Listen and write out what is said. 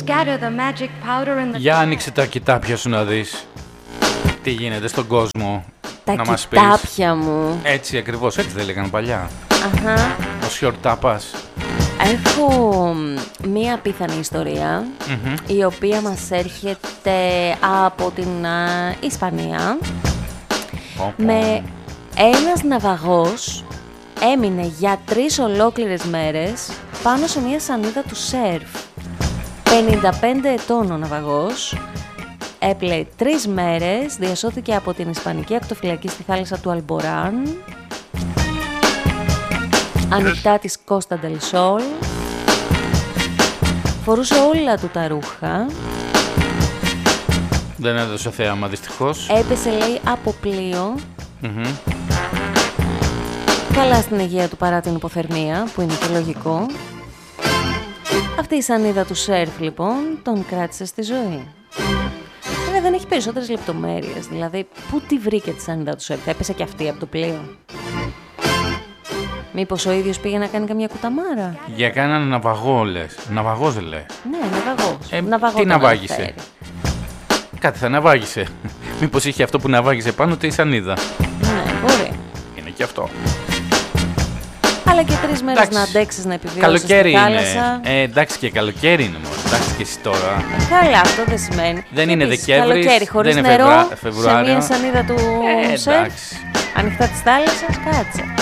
Για άνοιξε τα κοιτάπια σου να δεις τι γίνεται στον κόσμο. Τα να μας κοιτάπια μου. Έτσι ακριβώς, έτσι δεν λέγανε παλιά. Αχα. Ο σιορτάπας. Έχω μία απίθανη ιστορία, η οποία μας έρχεται από την Ισπανία. Με ένας ναυαγός έμεινε για 3 ολόκληρες μέρες πάνω σε μία σανίδα του σερφ. 55 ετών ο ναυαγός, έπλεε 3 μέρες, διασώθηκε από την Ισπανική ακτοφυλακή στη θάλασσα του Αλμποράν, ανοιχτά της Κώστα ντελ Σόλ, φορούσε όλα του τα ρούχα. Δεν έδωσε θέαμα δυστυχώς. Έπεσε, λέει, από πλοίο. Καλά στην υγεία του παρά την υποθερμία, που είναι και λογικό. Αυτή η σανίδα του σερφ, λοιπόν, τον κράτησε στη ζωή. Βέβαια δεν έχει περισσότερες λεπτομέρειες, δηλαδή πού τη βρήκε τη σανίδα του σερφ, έπεσε και αυτή από το πλοίο. Μήπως ο ίδιος πήγε να κάνει καμιά κουταμάρα. Για κανέναν ναυαγό λες. Ναυαγός λες. Ναι, ναυαγός. Τι ναυάγησε. Κάτι θα ναυάγησε. Μήπως είχε αυτό που ναυάγησε πάνω τη σανίδα. Ναι, μπορεί. Είναι και αυτό. Αλλά και 3 μέρες να αντέξεις να επιβιώσεις καλοκαίρι στη θάλασσα. Είναι. Εντάξει και καλοκαίρι είναι μόνο. Εντάξει και εσύ τώρα. Καλά, αυτό δεν σημαίνει. Δεν είναι Δεκέμβρης, καλοκαίρι χωρίς δεν είναι νερό, Φεβρουάριο. σε μια σανίδα του σερφ, ανοιχτά της θάλασσας, κάτσε.